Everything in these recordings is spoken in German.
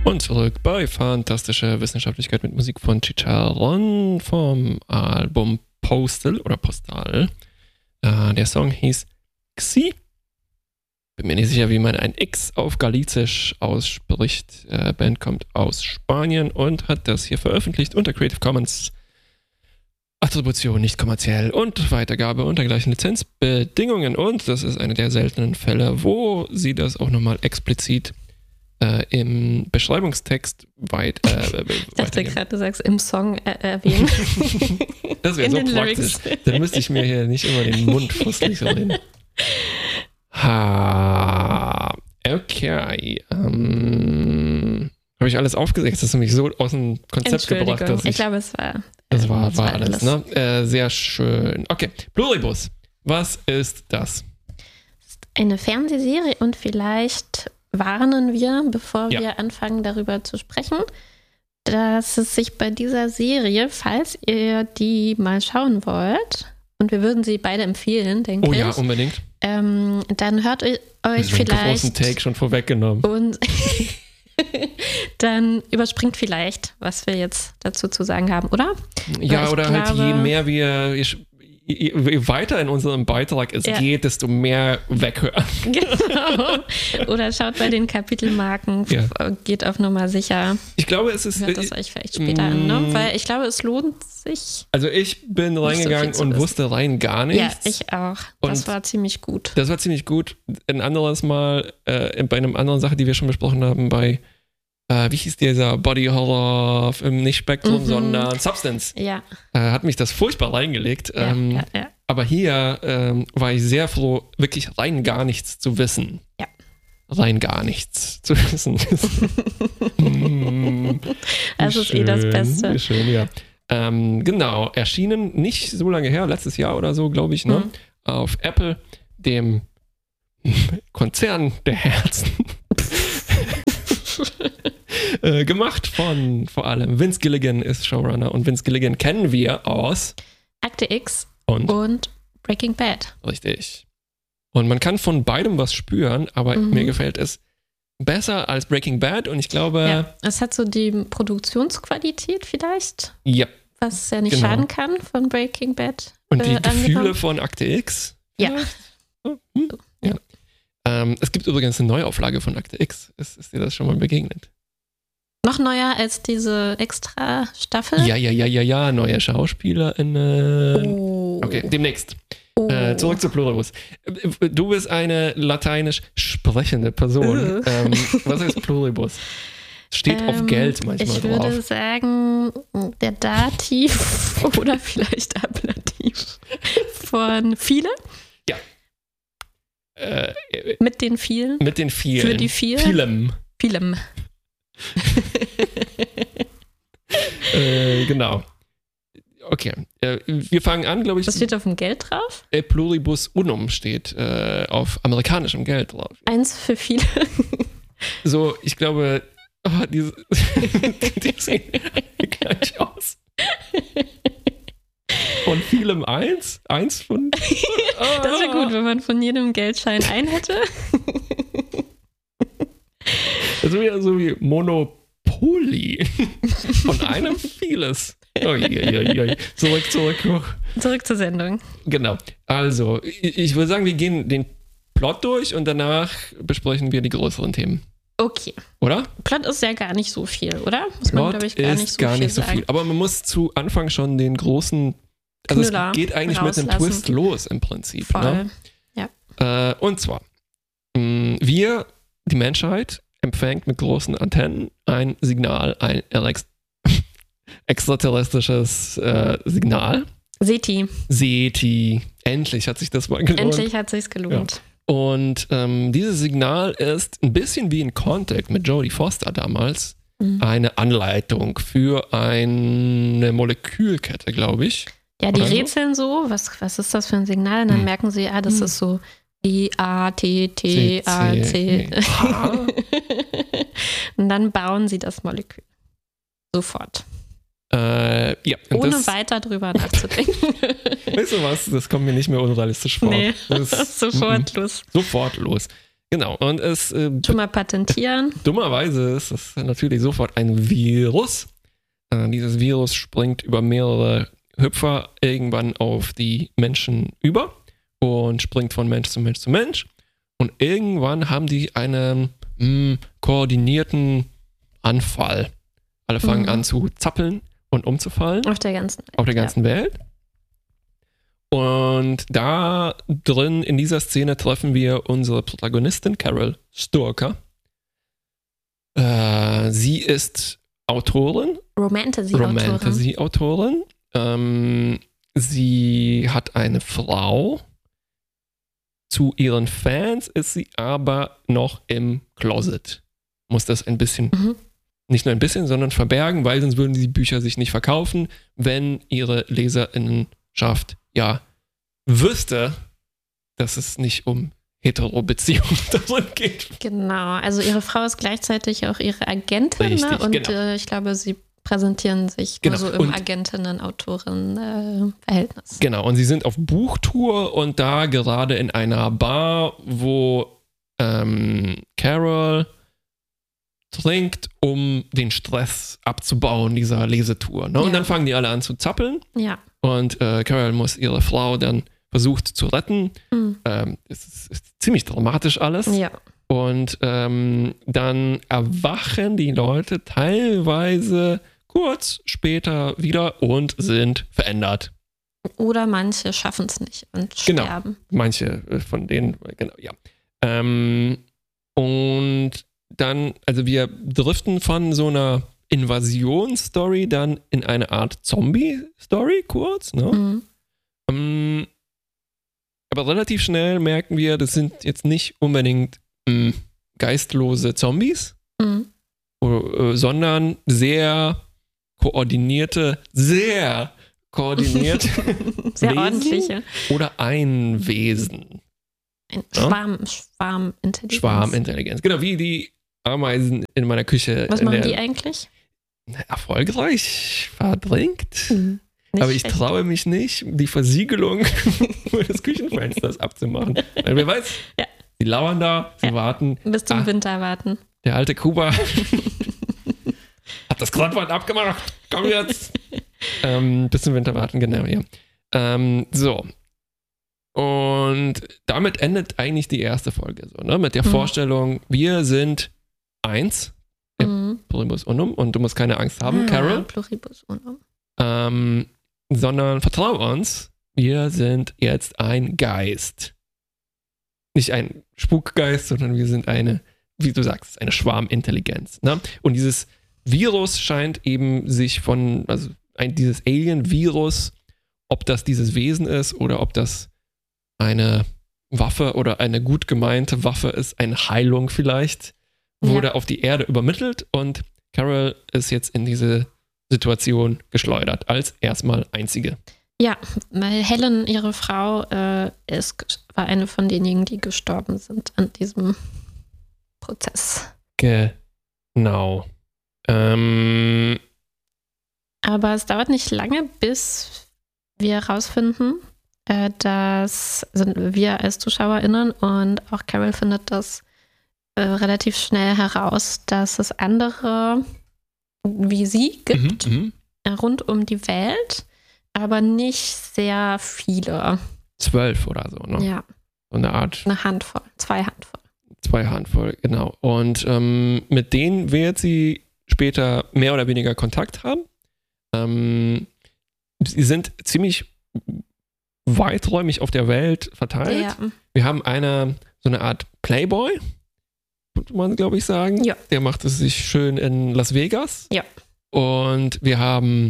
Und zurück bei Fantastische Wissenschaftlichkeit mit Musik von Chicharron vom Album Postal oder Postal. Der Song hieß Xi. Bin mir nicht sicher, wie man ein X auf Galizisch ausspricht. Band kommt aus Spanien und hat das hier veröffentlicht unter Creative Commons Attribution, nicht kommerziell und Weitergabe unter gleichen Lizenzbedingungen. Und das ist einer der seltenen Fälle, wo sie das auch nochmal explizit im Beschreibungstext ich dachte gerade, du sagst im Song erwähnen. Das wäre so praktisch. Dann müsste ich mir hier nicht immer den Mund fusselig reden. Okay. Habe ich alles aufgesetzt? Das hast du mich so aus dem Konzept gebracht. Dass ich glaube, es war... Das war alles, ne? Sehr schön. Okay, Pluribus. Was ist das? Das ist eine Fernsehserie und vielleicht warnen wir, bevor wir anfangen, darüber zu sprechen, dass es sich bei dieser Serie, falls ihr die mal schauen wollt, und wir würden sie beide empfehlen, denke ich. Oh ja, unbedingt. Dann hört euch vielleicht... Den großen Take schon vorweggenommen. Und dann überspringt vielleicht, was wir jetzt dazu zu sagen haben, oder? Ja, oder halt je mehr je weiter in unserem Beitrag es geht, desto mehr weghören. Genau. Oder schaut bei den Kapitelmarken, geht auf Nummer sicher. Ich glaube, es ist... Hört das euch vielleicht später an, ne? Weil ich glaube, es lohnt sich. Also ich bin reingegangen und wusste rein gar nichts. Ja, ich auch. Das war ziemlich gut. Das war ziemlich gut. Ein anderes Mal, bei einer anderen Sache, die wir schon besprochen haben, bei wie hieß dieser Body-Horror-Film, nicht Spektrum, sondern Substance. Ja. Hat mich das furchtbar reingelegt. Aber hier war ich sehr froh, wirklich rein gar nichts zu wissen. Ja. Rein gar nichts zu wissen. Das ist das Beste. Wie schön, ja. Genau, erschienen nicht so lange her, letztes Jahr oder so, glaube ich, ne? Auf Apple, dem Konzern der Herzen. Gemacht von vor allem Vince Gilligan ist Showrunner und Vince Gilligan kennen wir aus Akte X und Breaking Bad. Richtig. Und man kann von beidem was spüren, aber mir gefällt es besser als Breaking Bad und ich glaube... Ja, es hat so die Produktionsqualität vielleicht. Ja. Was ja nicht schaden kann von Breaking Bad. Und die Gefühle von Akte X. Ja. Es gibt übrigens eine Neuauflage von Akte X. Ist dir das schon mal begegnet? Noch neuer als diese Extra-Staffel? Ja, neue SchauspielerInnen. Okay, demnächst. Zurück zu Pluribus. Du bist eine lateinisch sprechende Person. Was heißt Pluribus? Steht auf Geld manchmal drauf. Ich würde sagen, der Dativ oder vielleicht Ablativ von viele. Ja. Mit den vielen. Mit den vielen. Für die vielen. Vielem. Genau. Okay. Wir fangen an, glaube ich. Was steht auf dem Geld drauf? Pluribus unum steht auf amerikanischem Geld drauf. 1 für viele. So, ich glaube, die sehen gleich aus. Von vielem 1? 1 von... Das wäre gut, wenn man von jedem Geldschein einen hätte. Das wäre so wie Monopoly. Von einem vieles. Zurück. Zurück zur Sendung. Genau. Also, ich würde sagen, wir gehen den Plot durch und danach besprechen wir die größeren Themen. Okay. Oder? Plot ist ja gar nicht so viel, oder? Muss man, glaube ich, gar nicht so viel. Aber man muss zu Anfang schon den großen... Also Knüller es geht eigentlich mit einem Twist los im Prinzip. Voll. Ne? Ja. Und zwar, die Menschheit empfängt mit großen Antennen ein Signal, ein extraterrestrisches Signal. SETI. Endlich hat sich das mal gelohnt. Endlich hat sich's gelohnt. Ja. Und dieses Signal ist ein bisschen wie in Contact mit Jodie Foster damals eine Anleitung für eine Molekülkette, glaube ich. Ja, die rätseln so, was ist das für ein Signal? Und dann merken sie, das ist so I-A-T-T-A-C. Und dann bauen sie das Molekül. Sofort. Ja, ohne weiter drüber nachzudenken. Weißt du was? Das kommt mir nicht mehr unrealistisch vor. Nee, sofort los. Sofort los. Genau. Und es schon mal patentieren. Dummerweise ist es natürlich sofort ein Virus. Dieses Virus springt über mehrere Hüpfer irgendwann auf die Menschen über und springt von Mensch zu Mensch zu Mensch. Und irgendwann haben die einen koordinierten Anfall. Alle fangen an zu zappeln und umzufallen. Auf der ganzen Welt. Auf der ganzen Welt. Und da drin in dieser Szene treffen wir unsere Protagonistin Carol Sturcker. Sie ist Autorin. Romantasy-Autorin. Sie hat eine Frau. Zu ihren Fans ist sie aber noch im Closet. Muss das ein bisschen, nicht nur ein bisschen, sondern verbergen, weil sonst würden die Bücher sich nicht verkaufen, wenn ihre Leserinnenschaft wüsste, dass es nicht um Hetero-Beziehungen darum geht. Genau, also ihre Frau ist gleichzeitig auch ihre Agentin. Richtig, und genau. Ich glaube, sie präsentieren sich nur so im Agentinnen-Autoren-Verhältnis. Genau, und sie sind auf Buchtour und da gerade in einer Bar, wo Carol trinkt, um den Stress abzubauen dieser Lesetour. Ne? Und dann fangen die alle an zu zappeln. Ja. Und Carol muss ihre Frau dann versucht zu retten. Es ist ziemlich dramatisch alles. Ja. Und dann erwachen die Leute teilweise kurz später wieder und sind verändert. Oder manche schaffen es nicht und sterben. Manche von denen, genau, ja. Und dann, also wir driften von so einer Invasionsstory dann in eine Art Zombie-Story kurz, ne? Aber relativ schnell merken wir, das sind jetzt nicht unbedingt geistlose Zombies, sondern sehr koordinierte sehr Wesen ordentliche. Oder ein Wesen. Ein Schwarmintelligenz. Schwarmintelligenz. Genau, wie die Ameisen in meiner Küche. Was machen die eigentlich? Erfolgreich verdrängt. Aber ich traue mich nicht, die Versiegelung des Küchenfensters abzumachen. Weil wer weiß, sie lauern da, sie warten. Bis zum Winter warten. Der alte Kuba hat das Kreuzband abgemacht. Komm jetzt. Bis zum Winter warten, genau, ja. So. Und damit endet eigentlich die erste Folge so, ne? Mit der Vorstellung, wir sind eins. Pluribus unum. Und du musst keine Angst haben, Carol. Pluribus unum. Sondern vertrau uns, wir sind jetzt ein Geist. Nicht ein Spukgeist, sondern wir sind eine, wie du sagst, eine Schwarmintelligenz. Ne? Und dieses Virus scheint eben sich dieses Alien-Virus, ob das dieses Wesen ist oder ob das eine Waffe oder eine gut gemeinte Waffe ist, eine Heilung vielleicht, wurde auf die Erde übermittelt und Carol ist jetzt in diese Situation geschleudert, als erstmal einzige. Ja, weil Helen, ihre Frau, war eine von denjenigen, die gestorben sind an diesem Prozess. Aber Genau. es dauert nicht lange, bis wir herausfinden, dass wir als ZuschauerInnen und auch Carol findet das relativ schnell heraus, dass es andere wie sie gibt, rund um die Welt, aber nicht sehr viele. 12 oder so, ne? Ja. So eine Art. Eine Handvoll, 2 Handvoll. 2 Handvoll, genau. Und mit denen wird sie später mehr oder weniger Kontakt haben. Sie sind ziemlich weiträumig auf der Welt verteilt. Ja. Wir haben so eine Art Playboy, würde man, glaube ich, sagen. Ja. Der macht es sich schön in Las Vegas. Ja. Und wir haben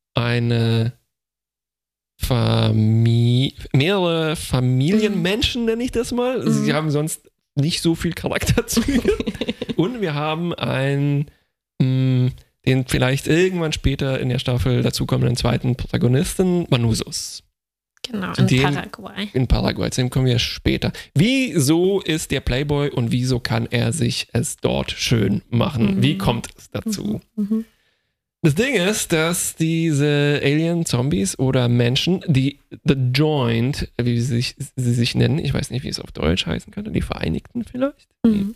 mehrere Familienmenschen, nenne ich das mal. Sie haben sonst nicht so viel Charakterzüge. Und wir haben den vielleicht irgendwann später in der Staffel dazukommenden zweiten Protagonisten, Manusos. Genau, Paraguay. In Paraguay, zu dem kommen wir später. Wieso ist der Playboy und wieso kann er sich es dort schön machen? Wie kommt es dazu? Das Ding ist, dass diese Alien-Zombies oder Menschen, die The Joint, wie sie sich nennen, ich weiß nicht, wie es auf Deutsch heißen könnte, die Vereinigten vielleicht,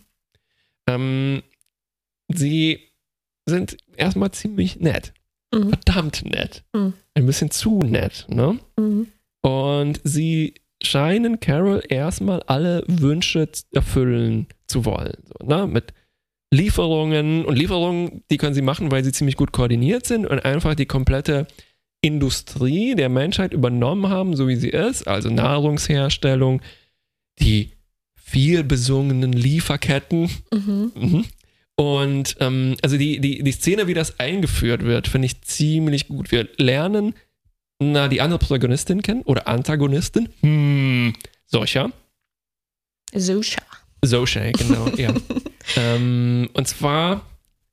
sie sind erstmal ziemlich nett. Verdammt nett. Ein bisschen zu nett, ne? Und sie scheinen Carol erstmal alle Wünsche erfüllen zu wollen. So, ne? Mit Lieferungen. Und Lieferungen, die können sie machen, weil sie ziemlich gut koordiniert sind und einfach die komplette Industrie der Menschheit übernommen haben, so wie sie ist. Also Nahrungsherstellung, die viel besungenen Lieferketten. Und also die Szene, wie das eingeführt wird, finde ich ziemlich gut. Wir lernen die andere Protagonistin kennen oder Antagonistin. Sosha, genau, ja. Und zwar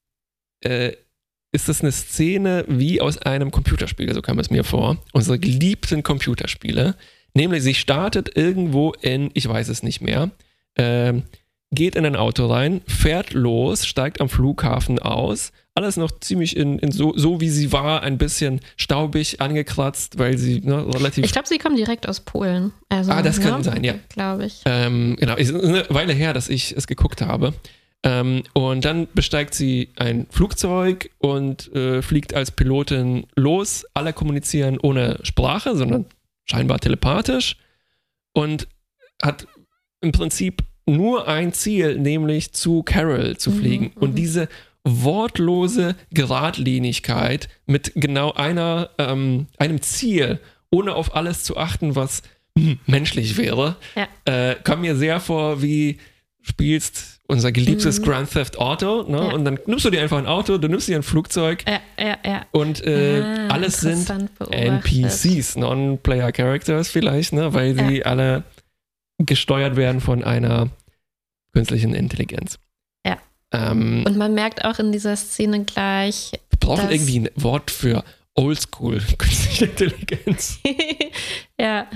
ist das eine Szene wie aus einem Computerspiel, so kam es mir vor. Unsere geliebten Computerspiele. Nämlich, sie startet irgendwo in, ich weiß es nicht mehr, geht in ein Auto rein, fährt los, steigt am Flughafen aus. Alles noch ziemlich in so wie sie war, ein bisschen staubig angekratzt, weil sie relativ... Ich glaube, sie kommen direkt aus Polen. Also, das könnte sein, ja. Glaube ich. Genau, es ist eine Weile her, dass ich es geguckt habe. Und dann besteigt sie ein Flugzeug und fliegt als Pilotin los. Alle kommunizieren ohne Sprache, sondern scheinbar telepathisch. Und hat im Prinzip nur ein Ziel, nämlich zu Carol zu fliegen. Und diese wortlose Geradlinigkeit mit genau einem Ziel, ohne auf alles zu achten, was menschlich wäre, kam mir sehr vor, wie spielst unser geliebtes Grand Theft Auto, ne? Und dann nimmst du dir einfach ein Auto, du nimmst dir ein Flugzeug und alles sind NPCs, Non-Player Characters vielleicht, ne? Weil sie alle gesteuert werden von einer künstlichen Intelligenz. Ja. Und man merkt auch in dieser Szene gleich, wir brauchen irgendwie ein Wort für Oldschool künstliche Intelligenz. Ja.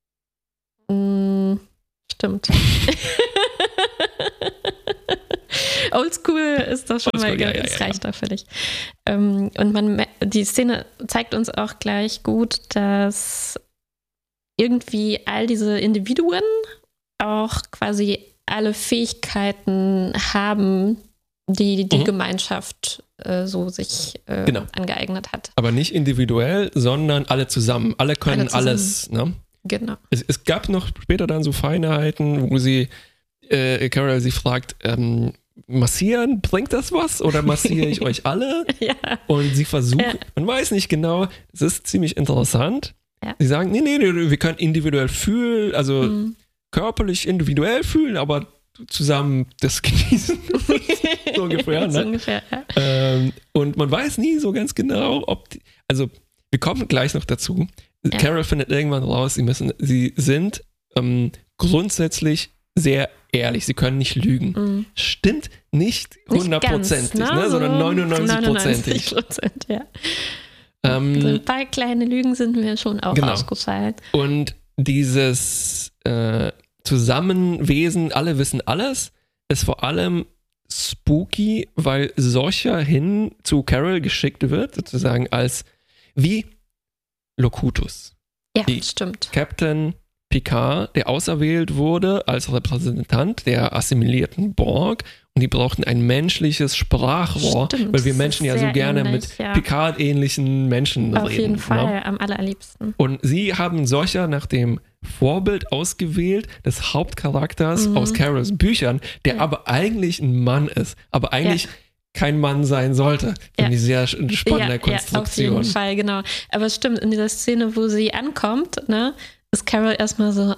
Stimmt. Oldschool ist das schon mal ganz reicht da völlig. Und die Szene zeigt uns auch gleich gut, dass irgendwie all diese Individuen auch quasi alle Fähigkeiten haben, die Gemeinschaft so sich angeeignet hat. Aber nicht individuell, sondern alle zusammen. Alle können alles. Ne? Genau. Es gab noch später dann so Feinheiten, wo Carol sie fragt, massieren, bringt das was? Oder massiere ich euch alle? Und sie versucht, man weiß nicht genau, es ist ziemlich interessant. Sie sagen, nee, wir können individuell fühlen, also körperlich individuell fühlen, aber zusammen das genießen. So ungefähr, ne? Und man weiß nie so ganz genau, also wir kommen gleich noch dazu. Carol findet irgendwann raus, sie sind grundsätzlich sehr ehrlich, sie können nicht lügen. Stimmt nicht 100%, ne? Sondern 99%. 99%, ja. So ein paar kleine Lügen sind mir schon auch ausgefallen. Und dieses Zusammenwesen, alle wissen alles, ist vor allem spooky, weil Sosha hin zu Carol geschickt wird, sozusagen als wie Locutus. Ja, stimmt. Captain Picard, der auserwählt wurde als Repräsentant der assimilierten Borg, und die brauchten ein menschliches Sprachrohr, weil wir Menschen ja so gerne ähnlich, mit Picard-ähnlichen Menschen reden. Auf jeden Fall, am allerliebsten. Und sie haben Sosha nach dem Vorbild ausgewählt des Hauptcharakters aus Carols Büchern, der aber eigentlich ein Mann ist, aber eigentlich kein Mann sein sollte. Finde ich sehr spannende Konstruktion. Ja, auf jeden Fall, genau. Aber es stimmt, in dieser Szene, wo sie ankommt, ne, ist Carol erstmal so,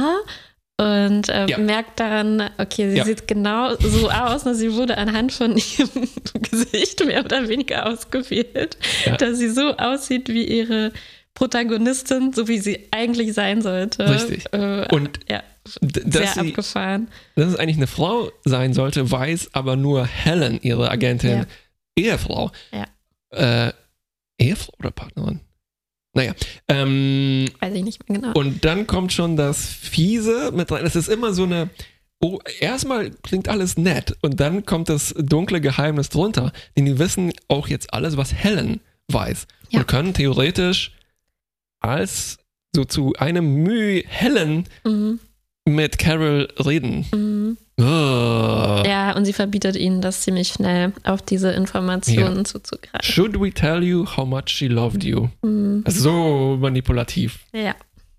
und merkt daran, okay, sie sieht genau so aus, ne? Sie wurde anhand von ihrem Gesicht mehr oder weniger ausgewählt, dass sie so aussieht wie ihre Protagonistin, so wie sie eigentlich sein sollte. Richtig. Und sehr abgefahren. Dass es eigentlich eine Frau sein sollte, weiß aber nur Helen, ihre Agentin, Ehefrau. Ja. Ehefrau oder Partnerin? Naja. Weiß ich nicht mehr genau. Und dann kommt schon das Fiese mit rein. Es ist immer so eine erstmal klingt alles nett und dann kommt das dunkle Geheimnis drunter. Denn die wissen auch jetzt alles, was Helen weiß. Ja. Und können theoretisch als so zu einem Mühe Helen mit Carol reden. Ja, und sie verbietet ihnen das ziemlich schnell, auf diese Informationen zuzugreifen. Should we tell you how much she loved you? Also so manipulativ. Ja.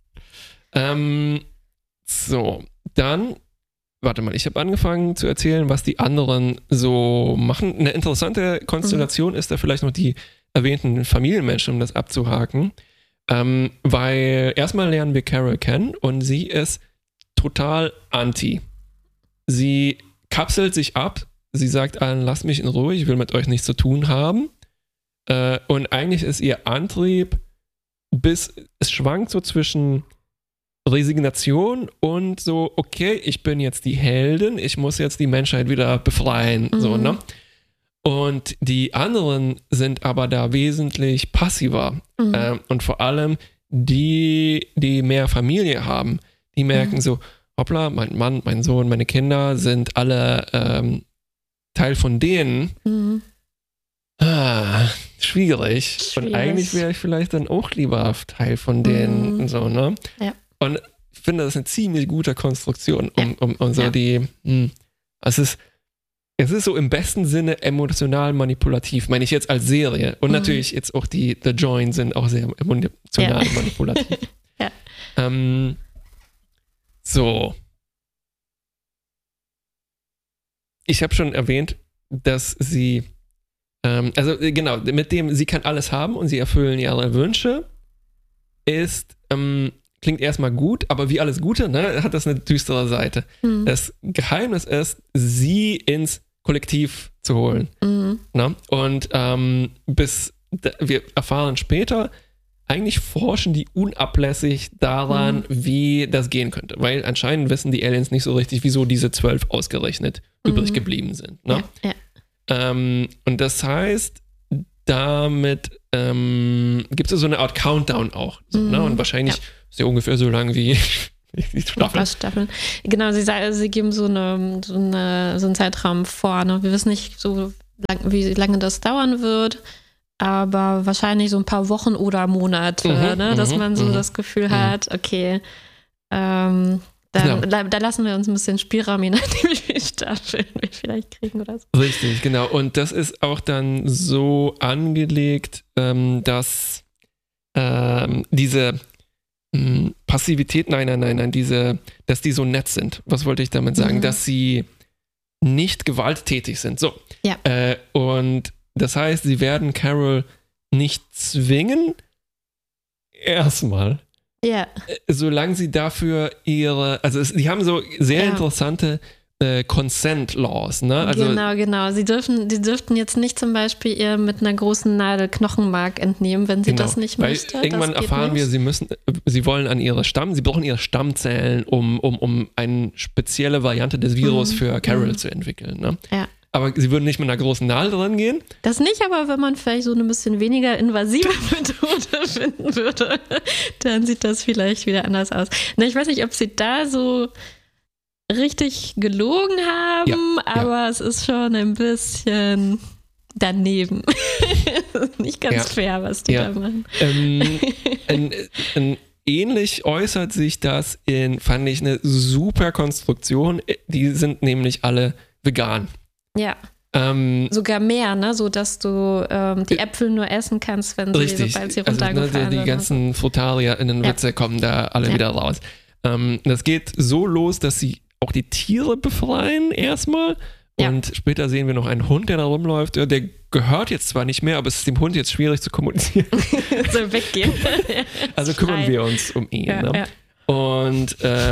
So, dann, warte mal, ich habe angefangen zu erzählen, was die anderen so machen. Eine interessante Konstellation ist da vielleicht noch die erwähnten Familienmenschen, um das abzuhaken. Weil erstmal lernen wir Carol kennen und sie ist total anti. Sie kapselt sich ab, sie sagt allen, lasst mich in Ruhe, ich will mit euch nichts zu tun haben. Und eigentlich ist ihr Antrieb, es schwankt so zwischen Resignation und so, okay, ich bin jetzt die Heldin, ich muss jetzt die Menschheit wieder befreien. So, ne? Und die anderen sind aber da wesentlich passiver. Und vor allem die mehr Familie haben, die merken so, hoppla, mein Mann, mein Sohn, meine Kinder sind alle Teil von denen. Schwierig. Und eigentlich wäre ich vielleicht dann auch lieber Teil von denen. So, ne? Ja. Und ich finde, das ist eine ziemlich gute Konstruktion, um so es ist so im besten Sinne emotional manipulativ, meine ich jetzt als Serie. Und natürlich jetzt auch die The Join sind auch sehr emotional manipulativ. Ja. So. Ich habe schon erwähnt, dass sie, mit dem, sie kann alles haben und sie erfüllen ihre Wünsche, klingt erstmal gut, aber wie alles Gute, ne, hat das eine düstere Seite. Das Geheimnis ist, sie ins Kollektiv zu holen. Ne? Und wir erfahren später, eigentlich forschen die unablässig daran, wie das gehen könnte. Weil anscheinend wissen die Aliens nicht so richtig, wieso diese 12 ausgerechnet übrig geblieben sind. Ne? Und das heißt, damit gibt es so eine Art Countdown auch. So, ne? Und wahrscheinlich ist ja ungefähr so lang wie die Staffeln. Genau, sie geben so einen Zeitraum vor. Ne? Wir wissen nicht so wie lange das dauern wird, aber wahrscheinlich so ein paar Wochen oder Monate, dass man so das Gefühl hat, okay, da lassen wir uns ein bisschen Spielraum, je nachdem, wie viele Staffeln wir vielleicht kriegen oder so. Richtig, genau. Und das ist auch dann so angelegt, dass diese Passivität, nein, dass die so nett sind. Was wollte ich damit sagen? Dass sie nicht gewalttätig sind. So. Ja. Und das heißt, sie werden Carol nicht zwingen, erstmal. Ja. Solange sie dafür die haben so sehr interessante Consent Laws, ne? Also, genau. Sie dürften jetzt nicht zum Beispiel ihr mit einer großen Nadel Knochenmark entnehmen, wenn sie das nicht möchte. Irgendwann erfahren wir, sie brauchen ihre Stammzellen, um eine spezielle Variante des Virus für Carol zu entwickeln, ne? Ja. Aber sie würden nicht mit einer großen Nadel dran gehen? Das nicht, aber wenn man vielleicht so eine bisschen weniger invasive Methode finden würde, dann sieht das vielleicht wieder anders aus. Na, ich weiß nicht, ob sie da so richtig gelogen haben, aber es ist schon ein bisschen daneben. Nicht ganz fair, was die da machen. Ähnlich äußert sich das fand ich, eine super Konstruktion. Die sind nämlich alle vegan. Ja. Sogar mehr, ne? So dass du die Äpfel nur essen kannst, sobald sie runtergefallen sind. Die ganzen Frutarier in den Witze kommen da alle wieder raus. Das geht so los, dass sie auch die Tiere befreien erstmal. Und später sehen wir noch einen Hund, der da rumläuft. Der gehört jetzt zwar nicht mehr, aber es ist dem Hund jetzt schwierig zu kommunizieren. Soll weggehen. Also kümmern wir uns um ihn. Ne? Und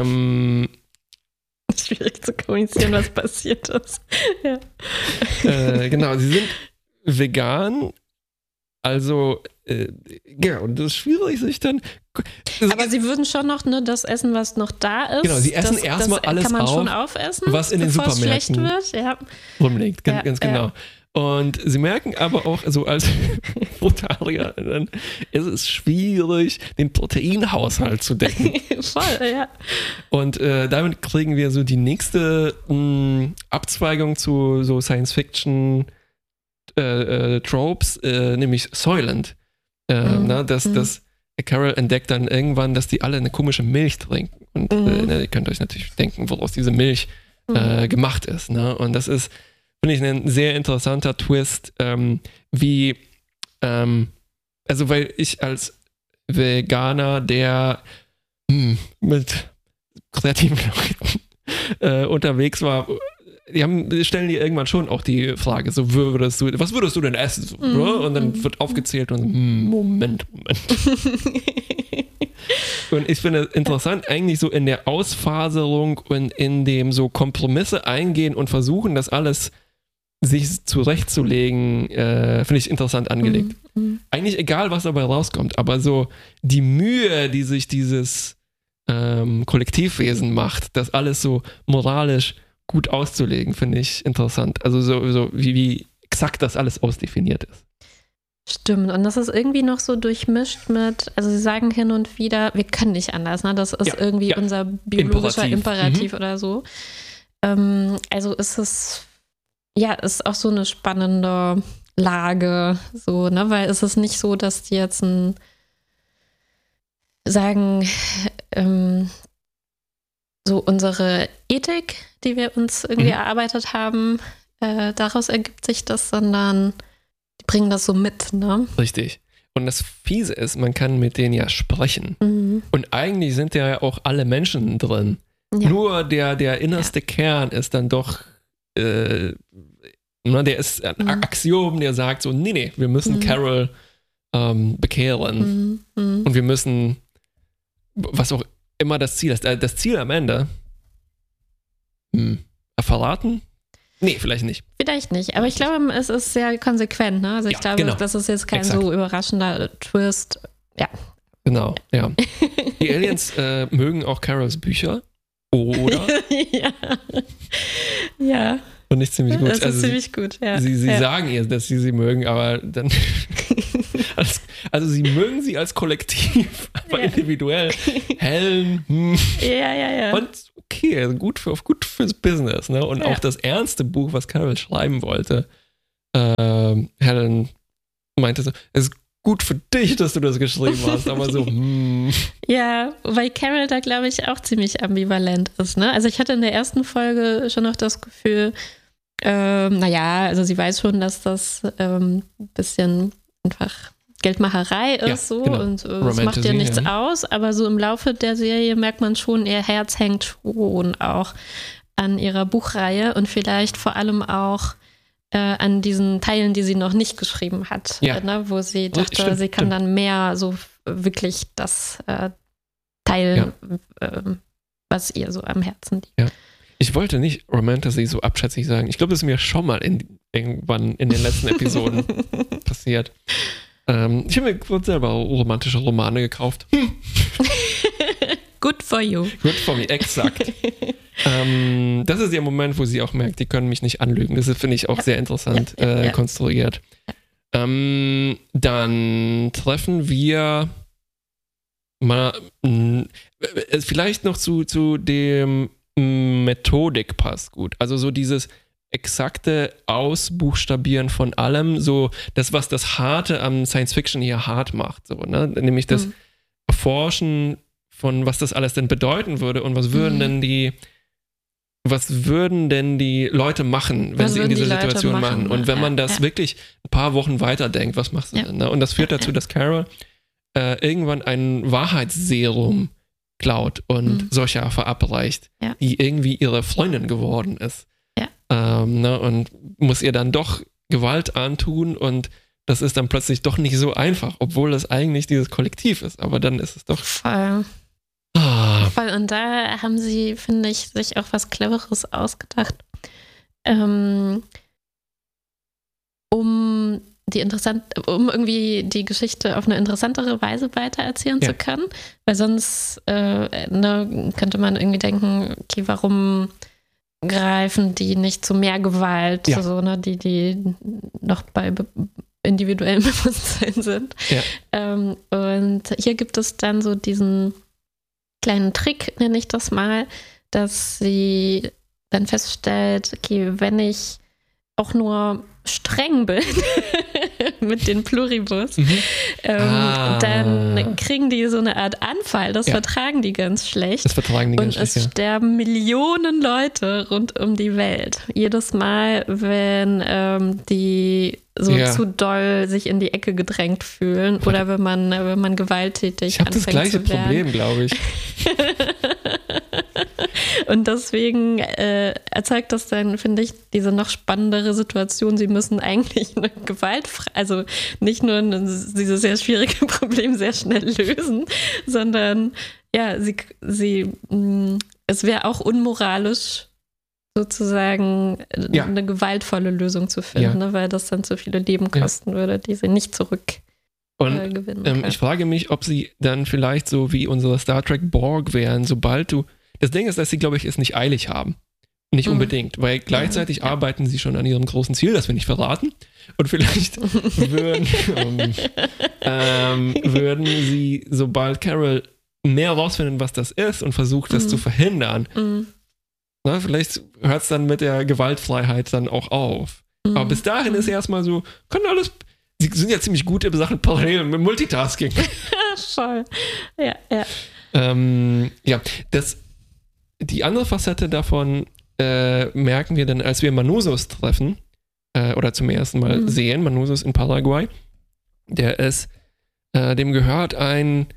schwierig zu kommunizieren, was passiert ist. Genau, sie sind vegan. Also, und das ist schwierig, sich dann. Aber sie würden schon noch das essen, was noch da ist. Genau, sie essen erstmal alles kann man schon aufessen, was in den Supermärkten schlecht wird. rumliegt. Ganz genau. Und sie merken aber auch, so als Frutarier, dann ist es schwierig, den Proteinhaushalt zu decken. Voll, ja. Und damit kriegen wir so die nächste Abzweigung zu so Science-Fiction Tropes, nämlich Soylent. Dass Carol entdeckt dann irgendwann, dass die alle eine komische Milch trinken. Und ihr könnt euch natürlich denken, woraus diese Milch gemacht ist. Ne? Und das ist, finde ich, ein sehr interessanter Twist, weil ich als Veganer, der mit kreativen Leuten unterwegs war, stellen die irgendwann schon auch die Frage, so was würdest du denn essen? So, und dann wird aufgezählt und Moment. Und ich finde es interessant, eigentlich so in der Ausfaserung und in dem so Kompromisse eingehen und versuchen, das alles sich zurechtzulegen, finde ich interessant angelegt. Eigentlich egal, was dabei rauskommt, aber so die Mühe, die sich dieses Kollektivwesen macht, das alles so moralisch gut auszulegen, finde ich interessant. Also so wie exakt das alles ausdefiniert ist. Stimmt, und das ist irgendwie noch so durchmischt mit, also sie sagen hin und wieder, wir können nicht anders, ne? Das ist irgendwie unser biologischer Imperativ oder so. Also ist es, ist auch so eine spannende Lage, so, ne? Weil es ist nicht so, dass die jetzt sagen, so unsere Ethik, die wir uns irgendwie erarbeitet haben, daraus ergibt sich das, sondern die bringen das so mit, ne? Richtig. Und das Fiese ist, man kann mit denen ja sprechen. Und eigentlich sind ja auch alle Menschen drin. Ja. Nur der innerste Kern ist dann doch, der ist ein Axiom, der sagt so, nee, wir müssen Carol bekehren. Und wir müssen, was auch immer das Ziel ist. Das Ziel am Ende verraten? Nee, vielleicht nicht. Vielleicht nicht, aber ich glaube, es ist sehr konsequent. Ne? Also ich glaube, das ist jetzt kein so überraschender Twist. Ja. Genau, ja. Die Aliens mögen auch Carols Bücher, oder? Ja. Und nicht ziemlich gut. Das ist ziemlich gut, ja. Sie sagen ihr, dass sie mögen, aber dann also sie mögen sie als Kollektiv, aber individuell. Helen. Ja. Und okay, also gut fürs Business. Ne? Und auch das ernste Buch, was Carol schreiben wollte, Helen meinte so, es ist gut für dich, dass du das geschrieben hast, aber so, Ja, weil Carol da, glaube ich, auch ziemlich ambivalent ist. Ne? Also ich hatte in der ersten Folge schon noch das Gefühl, also sie weiß schon, dass das ein bisschen einfach Geldmacherei ist, und es macht ja nichts aus, aber so im Laufe der Serie merkt man schon, ihr Herz hängt schon auch an ihrer Buchreihe und vielleicht vor allem auch an diesen Teilen, die sie noch nicht geschrieben hat, wo sie dachte, sie kann dann mehr so wirklich das teilen, was ihr so am Herzen liegt. Ja. Ich wollte nicht Romantasy so abschätzig sagen. Ich glaube, das ist mir schon mal irgendwann in den letzten Episoden passiert. Ich habe mir kurz selber romantische Romane gekauft. Good for you. Good for me, exakt. Das ist der Moment, wo sie auch merkt, die können mich nicht anlügen. Das finde ich auch sehr interessant konstruiert. Dann treffen wir mal vielleicht noch zu dem Methodik passt gut. Also so dieses exakte Ausbuchstabieren von allem, so das, was das Harte am Science-Fiction hier hart macht. So, ne? Nämlich das Erforschen von, was das alles denn bedeuten würde und was würden denn die Leute machen, wenn sie in dieser Situation machen? Und wenn man das wirklich ein paar Wochen weiterdenkt, was machst du denn? Ne? Und das führt dazu, dass Carol irgendwann ein Wahrheitsserum klaut und solcher verabreicht, die irgendwie ihre Freundin geworden ist. Und muss ihr dann doch Gewalt antun und das ist dann plötzlich doch nicht so einfach, obwohl es eigentlich dieses Kollektiv ist. Aber dann ist es doch... Voll. Und da haben sie, finde ich, sich auch was Cleveres ausgedacht, um irgendwie die Geschichte auf eine interessantere Weise weitererzählen zu können. Weil sonst könnte man irgendwie denken, okay, warum greifen, die nicht zu mehr Gewalt, so, ne, die noch bei individuellem Bewusstsein sind. Ja. Und hier gibt es dann so diesen kleinen Trick, nenne ich das mal, dass sie dann feststellt, okay, wenn ich auch nur streng bin mit den Pluribus, dann kriegen die so eine Art Anfall. Das vertragen die ganz schlecht. Das vertragen die ganz schlecht. Und es sterben Millionen Leute rund um die Welt. Jedes Mal, wenn die so zu doll sich in die Ecke gedrängt fühlen oder wenn man gewalttätig anfängt zu werden. Ich habe das gleiche Problem, glaube ich. Und deswegen erzeugt das dann, finde ich, diese noch spannendere Situation. Sie müssen eigentlich eine also nicht nur dieses sehr schwierige Problem sehr schnell lösen, sondern ja, es wäre auch unmoralisch, sozusagen eine gewaltvolle Lösung zu finden, ne, weil das dann zu viele Leben kosten würde, die sie nicht gewinnen können. Ich frage mich, ob sie dann vielleicht so wie unsere Star Trek Borg wären, sobald du. Das Ding ist, dass sie, glaube ich, es nicht eilig haben. Nicht unbedingt, weil gleichzeitig arbeiten sie schon an ihrem großen Ziel, das wir nicht verraten. Und vielleicht würden sie, sobald Carol mehr rausfinden, was das ist und versucht, das zu verhindern, na, vielleicht hört es dann mit der Gewaltfreiheit dann auch auf. Aber bis dahin ist erstmal so, kann alles. Sie sind ja ziemlich gut in Sachen Parallel mit Multitasking. Voll. Ja. Die andere Facette davon merken wir dann, als wir Manusos treffen, oder zum ersten Mal sehen, Manusos in Paraguay. Dem gehört ein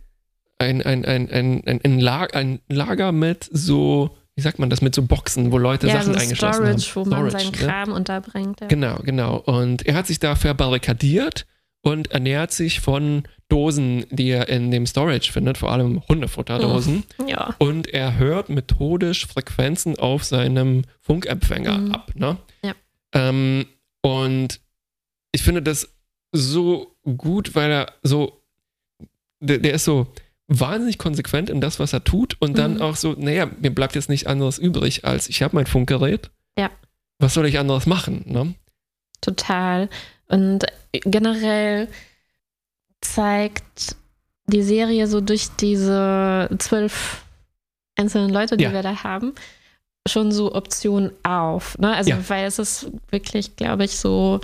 Lager mit so, wie sagt man das, mit so Boxen, wo Leute Sachen so eingeschlossen haben. Storage, wo man seinen Kram unterbringt. Ja. Genau. Und er hat sich da verbarrikadiert und ernährt sich von Dosen, die er in dem Storage findet, vor allem Hundefutterdosen. Ja. Und er hört methodisch Frequenzen auf seinem Funkempfänger ab. Ne? Ja. Und ich finde das so gut, weil er so, der ist so wahnsinnig konsequent in das, was er tut und dann auch so, naja, mir bleibt jetzt nichts anderes übrig, als ich habe mein Funkgerät. Ja. Was soll ich anderes machen? Ne? Total. Und generell zeigt die Serie so durch diese 12 einzelnen Leute, die wir da haben, schon so Optionen auf. Ne? Also, weil es ist wirklich, glaube ich, so.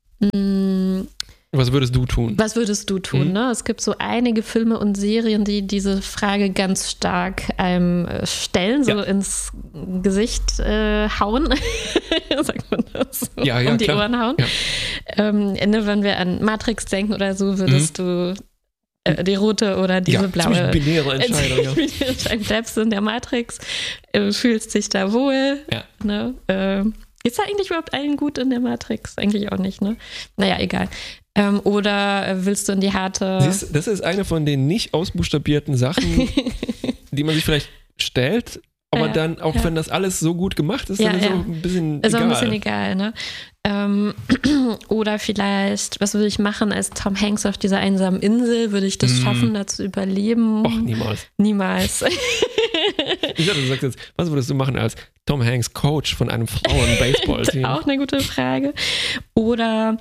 Was würdest du tun? Ne? Es gibt so einige Filme und Serien, die diese Frage ganz stark stellen, so ins Gesicht hauen. Sagt man das? Um die klar. Ohren hauen. Ja. Wenn wir an Matrix denken oder so, würdest du die rote oder diese blaue. Ziemlich binäre Entscheidung. Du bleibst in der Matrix, fühlst dich da wohl. Ja. Ne? Ist da eigentlich überhaupt allen gut in der Matrix? Eigentlich auch nicht, ne? Naja, egal. Oder willst du in die harte... Das ist eine von den nicht ausbuchstabierten Sachen, die man sich vielleicht stellt, aber dann, auch wenn das alles so gut gemacht ist, dann ist es auch ein bisschen egal. Ist auch ein bisschen egal, ne? Oder vielleicht, was würde ich machen als Tom Hanks auf dieser einsamen Insel? Würde ich das schaffen, da zu überleben? Och, niemals. Niemals. Ich dachte, du sagst jetzt, was würdest du machen als Tom Hanks Coach von einem Frauen-Baseball-Team? Auch eine gute Frage. Oder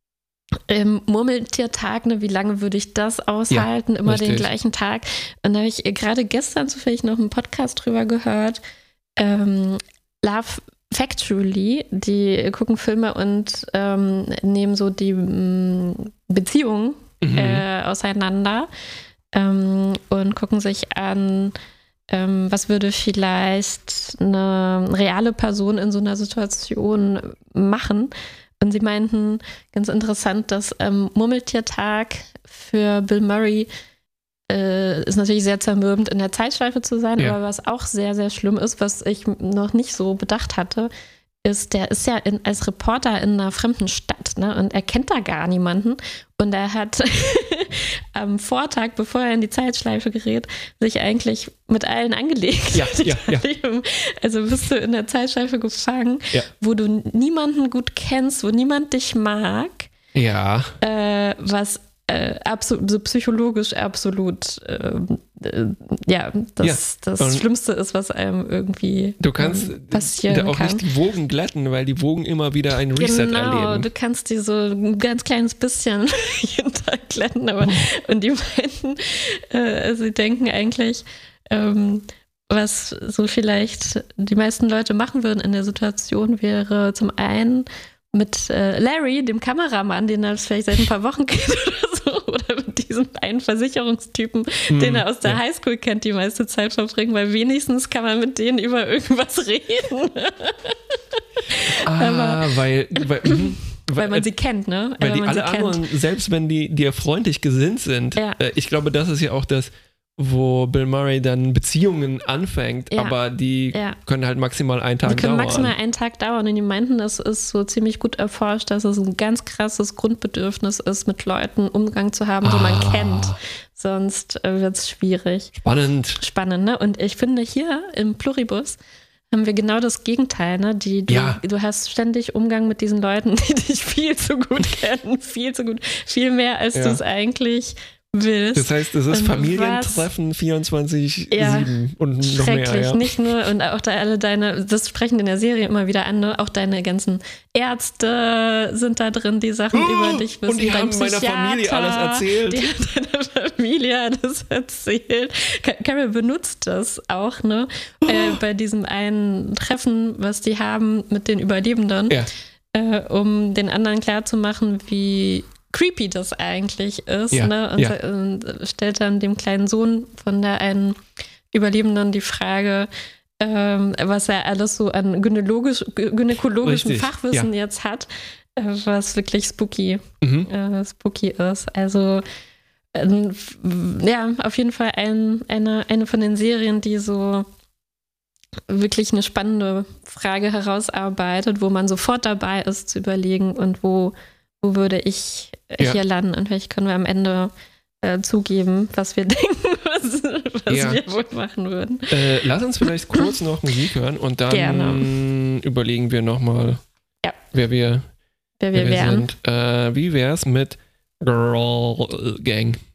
Murmeltiertag, ne? Wie lange würde ich das aushalten? Immer richtig. Den gleichen Tag. Und da habe ich gerade gestern zufällig noch einen Podcast drüber gehört. Love Factually, die gucken Filme und nehmen so die Beziehungen auseinander und gucken sich an, was würde vielleicht eine reale Person in so einer Situation machen. Und sie meinten, ganz interessant, dass Murmeltiertag für Bill Murray ist natürlich sehr zermürbend, in der Zeitschleife zu sein, aber was auch sehr, sehr schlimm ist, was ich noch nicht so bedacht hatte, ist, der ist ja als Reporter in einer fremden Stadt, ne? Und er kennt da gar niemanden. Und er hat am Vortag, bevor er in die Zeitschleife gerät, sich eigentlich mit allen angelegt. Ja. Also bist du in der Zeitschleife gefangen, wo du niemanden gut kennst, wo niemand dich mag. Ja. Was so psychologisch absolut das Schlimmste ist, was einem irgendwie du kannst passieren auch kann. nicht die Wogen glätten, weil die Wogen immer wieder ein Reset erleben. Du kannst die so ein ganz kleines bisschen jeden Tag glätten, aber und die meisten, sie denken eigentlich, was so vielleicht die meisten Leute machen würden in der Situation, wäre zum einen mit Larry, dem Kameramann, den er vielleicht seit ein paar Wochen kennt oder so, oder mit diesem einen Versicherungstypen, den er aus der Highschool kennt, die meiste Zeit verbringen, weil wenigstens kann man mit denen über irgendwas reden. Weil man sie kennt, ne? Weil die alle anderen, selbst wenn die dir freundlich gesinnt sind, ich glaube, das ist ja auch das, wo Bill Murray dann Beziehungen anfängt, aber die können halt maximal einen Tag dauern. Die können maximal einen Tag dauern und die meinten, das ist so ziemlich gut erforscht, dass es ein ganz krasses Grundbedürfnis ist, mit Leuten Umgang zu haben, die man kennt. Sonst wird es schwierig. Spannend, ne? Und ich finde, hier im Pluribus haben wir genau das Gegenteil, ne? Du hast ständig Umgang mit diesen Leuten, die dich viel zu gut kennen, viel mehr, als du es eigentlich willst. Das heißt, es ist Familientreffen 24/7 und noch mehr. Ja. Nicht nur, und auch das sprechen in der Serie immer wieder an, ne? Auch deine ganzen Ärzte sind da drin, die Sachen über dich wissen. Und die haben meiner Familie alles erzählt. Die hat deiner Familie alles erzählt. Carol benutzt das auch, ne? Bei diesem einen Treffen, was die haben mit den Überlebenden, um den anderen klarzumachen, wie creepy das eigentlich ist, ne? Und stellt dann dem kleinen Sohn von der einen Überlebenden die Frage, was er alles so an gynäkologischen Fachwissen jetzt hat, was wirklich spooky ist. Also auf jeden Fall eine von den Serien, die so wirklich eine spannende Frage herausarbeitet, wo man sofort dabei ist zu überlegen und wo würde ich hier landen und vielleicht können wir am Ende zugeben, was wir denken, was wir wohl machen würden. Lass uns vielleicht kurz noch Musik hören und dann überlegen wir nochmal, wer wir wären. sind. Wie wär's mit Girl Gang?